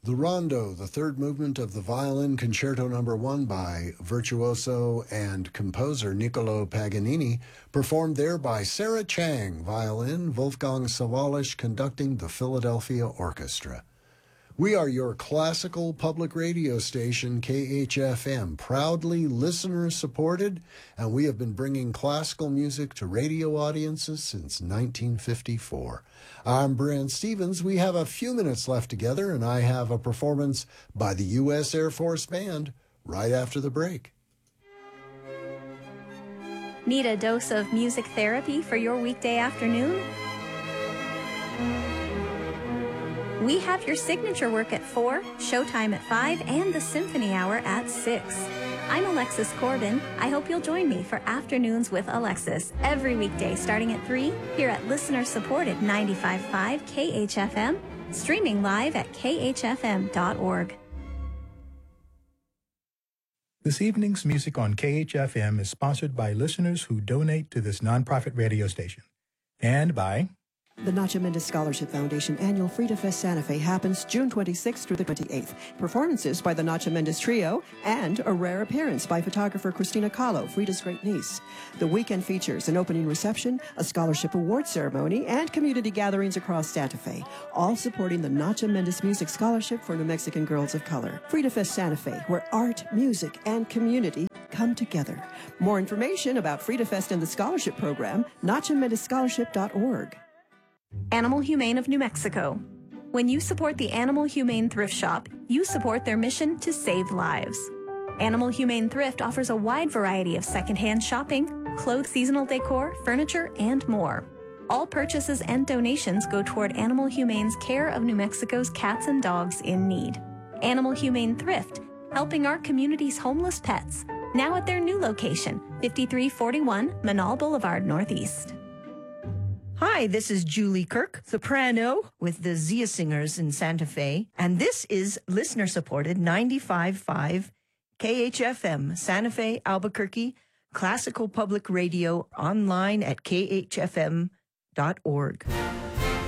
The Rondo, the third movement of the Violin Concerto No. 1 by virtuoso and composer Niccolo Paganini, performed there by Sarah Chang, violin, Wolfgang Sawallisch conducting the Philadelphia Orchestra. We are your classical public radio station, KHFM, proudly listener-supported, and we have been bringing classical music to radio audiences since 1954. I'm Brent Stevens. We have a few minutes left together, and I have a performance by the U.S. Air Force Band right after the break. Need a dose of music therapy for your weekday afternoon? We have your signature work at 4, Showtime at 5, and the Symphony Hour at 6. I'm Alexis Corbin. I hope you'll join me for Afternoons with Alexis every weekday starting at 3 here at listener-supported 95.5 KHFM, streaming live at khfm.org. This evening's music on KHFM is sponsored by listeners who donate to this nonprofit radio station and by the Nacho Mendez Scholarship Foundation annual Frida Fest Santa Fe happens June 26th through the 28th. Performances by the Nacho Mendez Trio and a rare appearance by photographer Christina Kahlo, Frida's great niece. The weekend features an opening reception, a scholarship award ceremony, and community gatherings across Santa Fe, all supporting the Nacho Mendez Music Scholarship for New Mexican Girls of Color. Frida Fest Santa Fe, where art, music, and community come together. More information about Frida Fest and the scholarship program, NachoMendezScholarship.org. Animal Humane of New Mexico. When you support the Animal Humane Thrift Shop, you support their mission to save lives. Animal Humane Thrift offers a wide variety of secondhand shopping, clothes, seasonal decor, furniture, and more. All purchases and donations go toward Animal Humane's care of New Mexico's cats and dogs in need. Animal Humane Thrift, helping our community's homeless pets, now at their new location, 5341 Manal Boulevard Northeast. Hi, this is Julie Kirk, soprano with the Zia Singers in Santa Fe, and this is listener-supported 95.5 KHFM, Santa Fe, Albuquerque, classical public radio, online at khfm.org.